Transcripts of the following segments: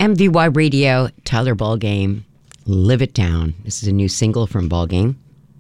MVY Radio, Tyler Ballgame, Live It Down. This is a new single from Ballgame.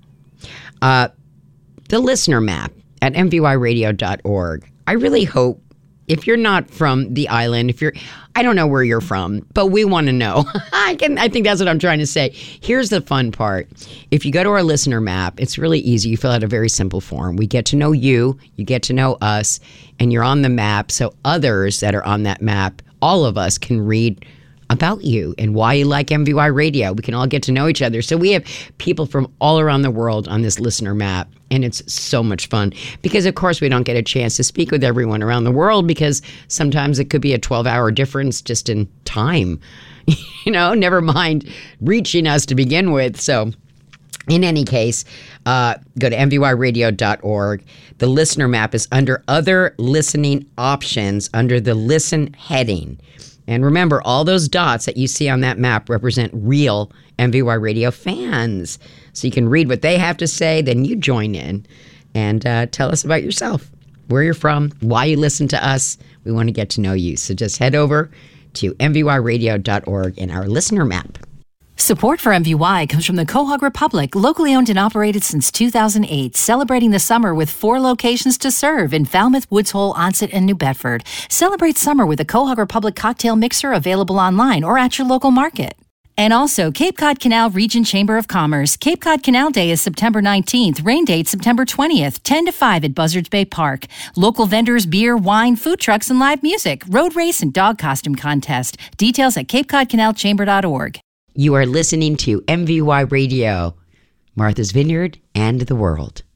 The listener map at mvyradio.org. I really hope, if you're not from the island, I don't know where you're from, but we want to know. I think that's what I'm trying to say. Here's the fun part. If you go to our listener map, it's really easy. You fill out a very simple form. We get to know you get to know us, and you're on the map. So others that are on that map, all of us can read about you and why you like MVY Radio. We can all get to know each other. So we have people from all around the world on this listener map, and it's so much fun because, of course, we don't get a chance to speak with everyone around the world because sometimes it could be a 12-hour difference just in time, never mind reaching us to begin with. So in any case, go to mvyradio.org. The listener map is under Other Listening Options under the Listen heading. And remember, all those dots that you see on that map represent real MVY Radio fans. So you can read what they have to say, then you join in and tell us about yourself, where you're from, why you listen to us. We want to get to know you. So just head over to mvyradio.org in our listener map. Support for MVY comes from the Quahog Republic, locally owned and operated since 2008, celebrating the summer with 4 locations to serve in Falmouth, Woods Hole, Onset, and New Bedford. Celebrate summer with the Quahog Republic cocktail mixer available online or at your local market. And also, Cape Cod Canal Region Chamber of Commerce. Cape Cod Canal Day is September 19th. Rain date September 20th, 10 to 5 at Buzzards Bay Park. Local vendors, beer, wine, food trucks, and live music. Road race and dog costume contest. Details at capecodcanalchamber.org. You are listening to MVY Radio, Martha's Vineyard and the world.